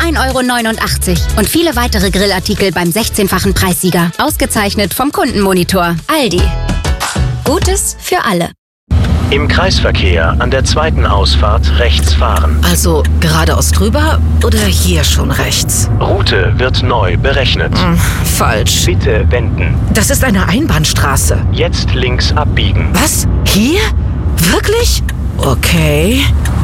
1,89 € und viele weitere Grillartikel beim 16-fachen Preissieger. Ausgezeichnet vom Kundenmonitor. Aldi. Gutes für alle. Im Kreisverkehr an der zweiten Ausfahrt rechts fahren. Also geradeaus drüber oder hier schon rechts? Route wird neu berechnet. Falsch. Bitte wenden. Das ist eine Einbahnstraße. Jetzt links abbiegen. Was? Hier? Wirklich? Okay.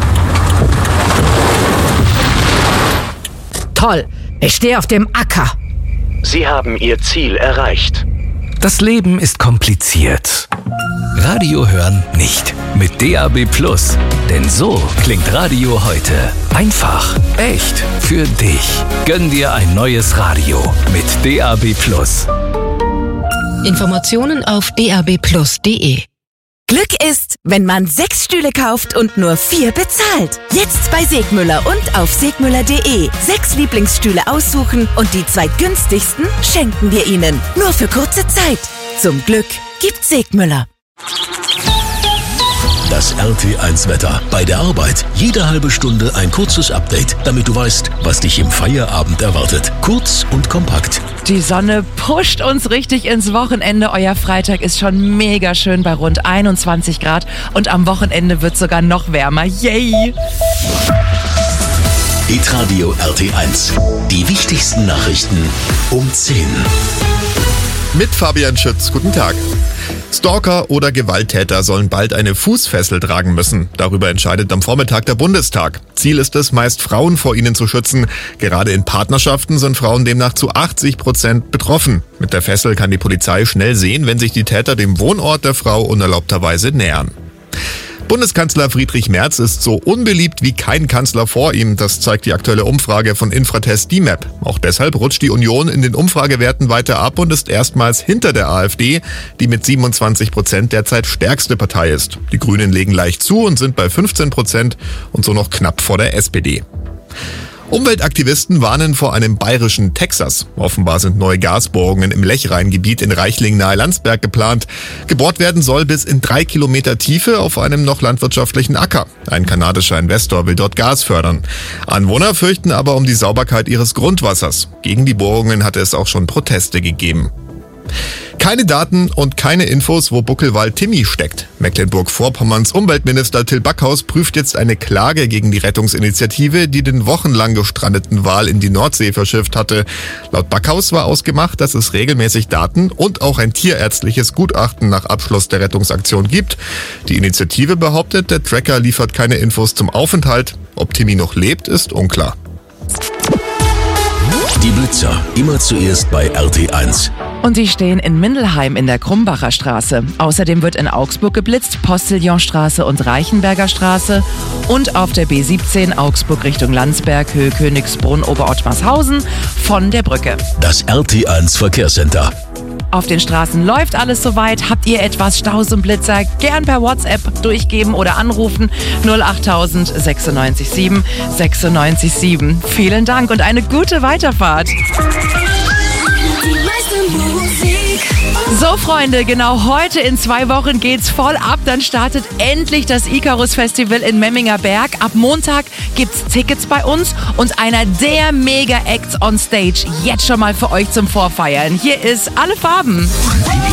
Toll. Ich stehe auf dem Acker. Sie haben Ihr Ziel erreicht. Das Leben ist kompliziert. Radio hören nicht. Mit DAB+. Denn so klingt Radio heute. Einfach, echt, für dich. Gönn dir ein neues Radio mit DAB+. Informationen auf dabplus.de. Glück ist, wenn man 6 Stühle kauft und nur 4 bezahlt. Jetzt bei Segmüller und auf segmüller.de. 6 Lieblingsstühle aussuchen und die 2 günstigsten schenken wir Ihnen. Nur für kurze Zeit. Zum Glück gibt Segmüller. Das RT1-Wetter. Bei der Arbeit jede halbe Stunde ein kurzes Update, damit du weißt, was dich im Feierabend erwartet. Kurz und kompakt. Die Sonne pusht uns richtig ins Wochenende. Euer Freitag ist schon mega schön bei rund 21 Grad und am Wochenende wird sogar noch wärmer. Yay! Hitradio RT1. Die wichtigsten Nachrichten um 10. Mit Fabian Schütz, guten Tag. Stalker oder Gewalttäter sollen bald eine Fußfessel tragen müssen. Darüber entscheidet am Vormittag der Bundestag. Ziel ist es, meist Frauen vor ihnen zu schützen. Gerade in Partnerschaften sind Frauen demnach zu 80% betroffen. Mit der Fessel kann die Polizei schnell sehen, wenn sich die Täter dem Wohnort der Frau unerlaubterweise nähern. Bundeskanzler Friedrich Merz ist so unbeliebt wie kein Kanzler vor ihm. Das zeigt die aktuelle Umfrage von Infratest DIMAP. Auch deshalb rutscht die Union in den Umfragewerten weiter ab und ist erstmals hinter der AfD, die mit 27% derzeit stärkste Partei ist. Die Grünen legen leicht zu und sind bei 15% und so noch knapp vor der SPD. Umweltaktivisten warnen vor einem bayerischen Texas. Offenbar sind neue Gasbohrungen im Lechrheingebiet in Reichling nahe Landsberg geplant. Gebohrt werden soll bis in 3 Kilometer Tiefe auf einem noch landwirtschaftlichen Acker. Ein kanadischer Investor will dort Gas fördern. Anwohner fürchten aber um die Sauberkeit ihres Grundwassers. Gegen die Bohrungen hatte es auch schon Proteste gegeben. Keine Daten und keine Infos, wo Buckelwal Timmy steckt. Mecklenburg-Vorpommerns Umweltminister Till Backhaus prüft jetzt eine Klage gegen die Rettungsinitiative, die den wochenlang gestrandeten Wal in die Nordsee verschifft hatte. Laut Backhaus war ausgemacht, dass es regelmäßig Daten und auch ein tierärztliches Gutachten nach Abschluss der Rettungsaktion gibt. Die Initiative behauptet, der Tracker liefert keine Infos zum Aufenthalt. Ob Timmy noch lebt, ist unklar. Die Blitzer. Immer zuerst bei RT1. Und die stehen in Mindelheim in der Krumbacher Straße. Außerdem wird in Augsburg geblitzt, Postillonstraße und Reichenberger Straße. Und auf der B17 Augsburg Richtung Landsberg, Höhe Königsbrunn, Oberottmarshausen von der Brücke. Das RT1 Verkehrscenter. Auf den Straßen läuft alles soweit. Habt ihr etwas Staus und Blitzer? Gern per WhatsApp durchgeben oder anrufen. 08000 96 7 96 7. Vielen Dank und eine gute Weiterfahrt. So Freunde, genau heute in 2 Wochen geht's voll ab. Dann startet endlich das Icarus Festival in Memminger Berg. Ab Montag gibt's Tickets bei uns und einer der Mega-Acts on Stage. Jetzt schon mal für euch zum Vorfeiern. Hier ist Alle Farben.